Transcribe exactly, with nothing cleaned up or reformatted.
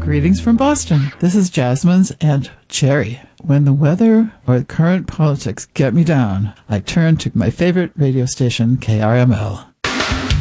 Greetings from Boston. This is Jasmine's Aunt Cherry. When the weather or current politics get me down, I turn to my favorite radio station, K R M L.